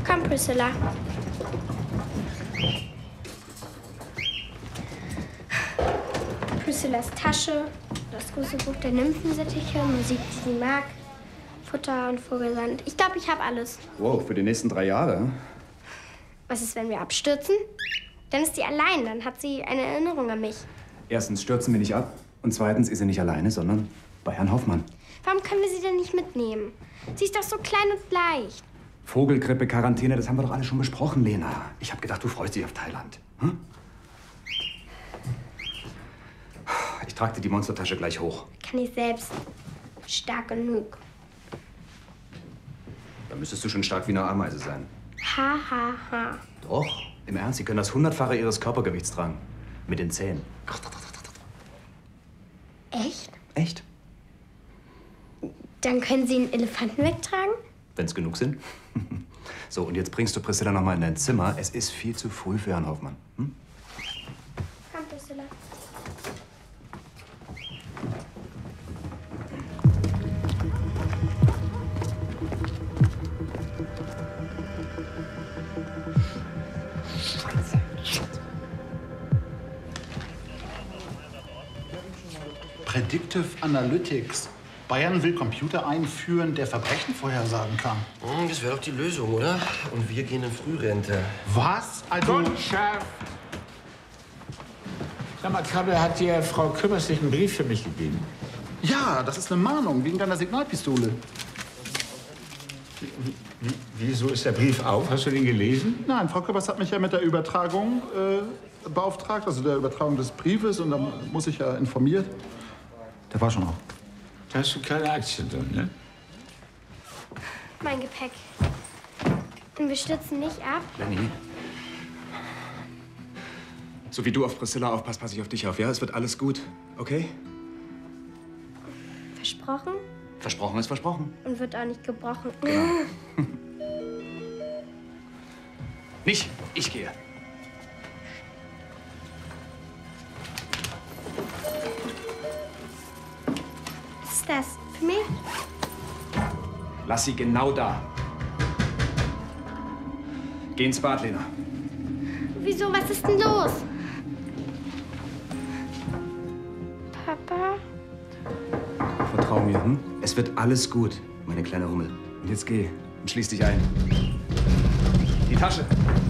Komm, Priscilla. Priscillas Tasche, das große Buch der Nymphensittiche, Musik, die sie mag, Futter und Vogelsand. Ich glaube, ich habe alles. Wow, für die nächsten 3 Jahre? Was ist, wenn wir abstürzen? Dann ist sie allein, dann hat sie eine Erinnerung an mich. Erstens stürzen wir nicht ab und zweitens ist sie nicht alleine, sondern bei Herrn Hoffmann. Warum können wir sie denn nicht mitnehmen? Sie ist doch so klein und leicht. Vogelgrippe, Quarantäne, das haben wir doch alle schon besprochen, Lena. Ich habe gedacht, du freust dich auf Thailand. Hm? Ich trage dir die Monstertasche gleich hoch. Kann ich selbst. Stark genug. Da müsstest du schon stark wie eine Ameise sein. Ha, ha, ha. Doch, im Ernst, Sie können das 100-fache Ihres Körpergewichts tragen. Mit den Zähnen. Echt? Echt? Dann können Sie einen Elefanten wegtragen? Wenn es genug sind. So, und jetzt bringst du Priscilla noch mal in dein Zimmer. Es ist viel zu früh für Herrn Hoffmann. Hm? Komm, Priscilla. Predictive Analytics. Bayern will Computer einführen, der Verbrechen vorhersagen kann. Das wäre doch die Lösung, oder? Und wir gehen in Frührente. Was? Also... Guten Chef. Sag mal, Krabbel, hat dir Frau Kümmerslich einen Brief für mich gegeben? Ja, das ist eine Mahnung wegen deiner Signalpistole. Wieso ist der Brief auf? Hast du den gelesen? Nein, Frau Köppers hat mich ja mit der Übertragung beauftragt, also der Übertragung des Briefes. Und da muss ich ja informiert. Der war schon auf. Da hast du keine Aktien drin, ne? Mein Gepäck. Und wir stürzen nicht ab? Lenny. So wie du auf Priscilla aufpasst, passe ich auf dich auf, ja? Es wird alles gut, okay? Versprochen? Versprochen ist versprochen. Und wird auch nicht gebrochen. Genau. Nicht, ich gehe. Was ist das? Für mich? Lass sie genau da. Geh ins Bad, Lena. Wieso? Was ist denn los? Papa? Vertrau mir, hm? Es wird alles gut, meine kleine Hummel. Und jetzt geh und schließ dich ein. Die Tasche.